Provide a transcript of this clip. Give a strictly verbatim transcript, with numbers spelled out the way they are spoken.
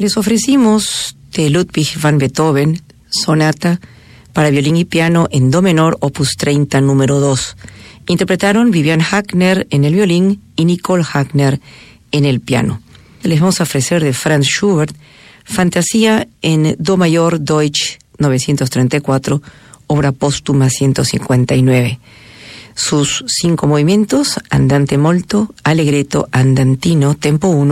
Les ofrecimos de Ludwig van Beethoven, sonata para violín y piano en do menor, opus treinta, número dos. Interpretaron Vivian Hackner en el violín y Nicole Hackner en el piano. Les vamos a ofrecer de Franz Schubert, Fantasía en do mayor Deutsch novecientos treinta y cuatro, obra póstuma ciento cincuenta y nueve. Sus cinco movimientos: andante molto, allegretto, andantino, tempo uno,